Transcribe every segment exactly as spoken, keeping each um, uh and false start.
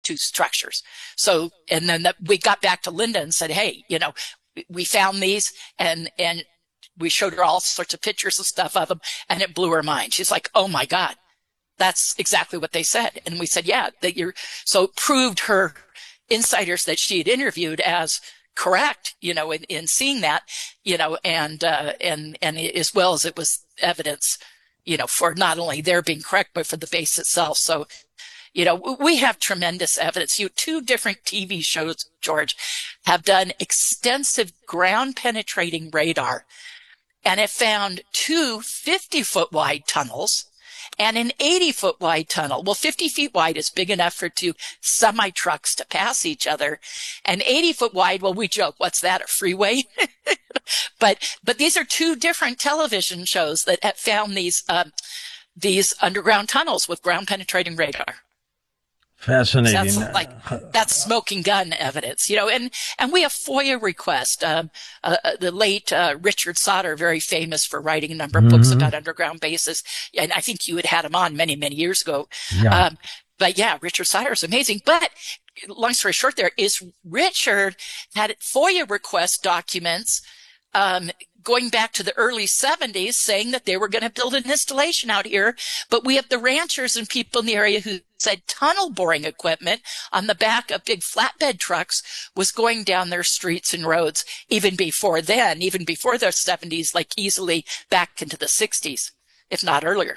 two structures. So, and then that we got back to Linda and said, hey, you know, we found these, and, and we showed her all sorts of pictures and stuff of them, and it blew her mind. She's like, oh my God, that's exactly what they said. And we said, yeah, that you're, so it proved her insiders that she had interviewed as correct, you know, in, in seeing that, you know, and, uh, and, and as well as it was evidence, you know, for not only their being correct, but for the base itself. So, you know, we have tremendous evidence. You, two different T V shows, George, have done extensive ground penetrating radar and have found two fifty foot wide tunnels and an eighty foot wide tunnel. Well, fifty feet wide is big enough for two semi trucks to pass each other. And eighty foot wide, well, we joke, what's that, a freeway? but, but these are two different television shows that have found these, um, these underground tunnels with ground penetrating radar. Fascinating. So that's like, that's smoking gun evidence, you know, and, and we have FOIA requests. Um, uh, the late, uh, Richard Sauter, very famous for writing a number of mm-hmm. books about underground bases. And I think you had had him on many, many years ago. Yeah. Um, but yeah, Richard Sauter is amazing. But long story short, there is Richard had FOIA request documents, um, going back to the early seventies saying that they were going to build an installation out here. But we have the ranchers and people in the area who said tunnel boring equipment on the back of big flatbed trucks was going down their streets and roads even before then, even before the seventies, like easily back into the sixties, if not earlier.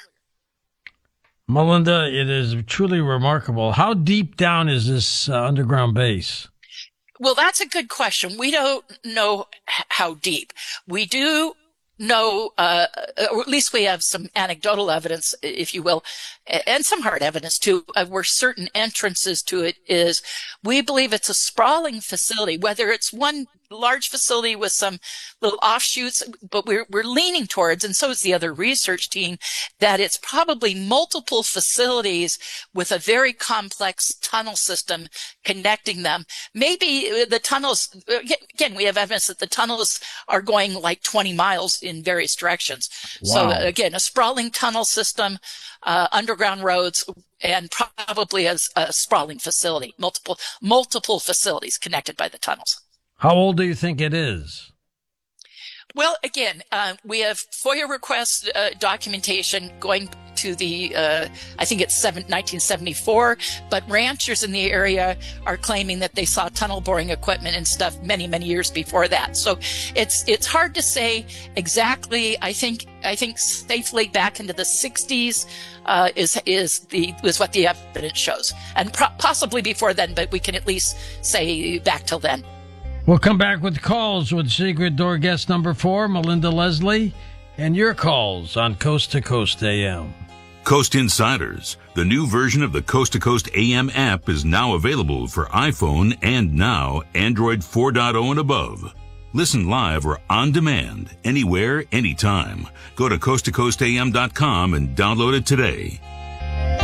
Melinda, it is truly remarkable. How deep down is this uh, underground base? Well, that's a good question. We don't know how deep. We do know, uh, or at least we have some anecdotal evidence, if you will, and some hard evidence too, of where certain entrances to it is. We believe it's a sprawling facility, whether it's one large facility with some little offshoots, but we're, we're leaning towards, and so is the other research team, that it's probably multiple facilities with a very complex tunnel system connecting them. Maybe the tunnels, again, we have evidence that the tunnels are going like twenty miles in various directions. Wow. So again, a sprawling tunnel system, uh, underground roads, and probably as a sprawling facility, multiple, multiple facilities connected by the tunnels. How old do you think it is? Well, again, uh, we have FOIA request uh, documentation going to the, uh, I think it's seven, nineteen seventy-four, but ranchers in the area are claiming that they saw tunnel boring equipment and stuff many, many years before that. So it's, it's hard to say exactly. I think, I think safely back into the sixties, uh, is, is the, is what the evidence shows. And pro- possibly before then, but we can at least say back till then. We'll come back with calls with Secret Door guest number four, Melinda Leslie, and your calls on Coast to Coast A M. Coast Insiders, the new version of the Coast to Coast A M app, is now available for iPhone and now Android four point oh and above. Listen live or on demand, anywhere, anytime. Go to coast to coast a m dot com and download it today.